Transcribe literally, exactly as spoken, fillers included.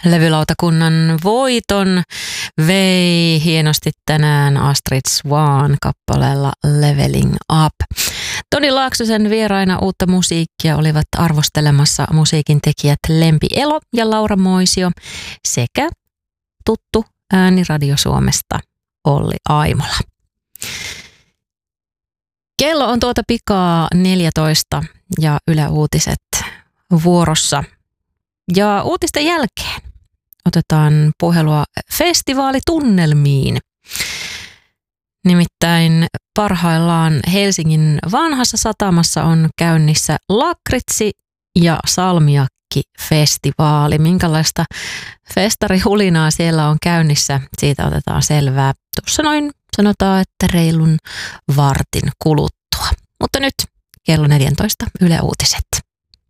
levylautakunnan voiton vei hienosti tänään Astrid Swan kappaleella Leveling Up. Toni Laaksosen vieraina uutta musiikkia olivat arvostelemassa musiikin tekijät Lempi Elo ja Laura Moisio sekä tuttu ääni Radio Suomesta Olli Aimola. Kello on tuota pikaa neljätoista ja Yle Uutiset vuorossa. Ja uutisten jälkeen otetaan puhelua festivaalitunnelmiin. Nimittäin parhaillaan Helsingin vanhassa satamassa on käynnissä lakritsi- ja salmiakki-festivaali. Minkälaista festarihulinaa siellä on käynnissä, siitä otetaan selvää. Tuossa noin sanotaan, että reilun vartin kuluttua. Mutta nyt kello neljätoista Yle Uutiset.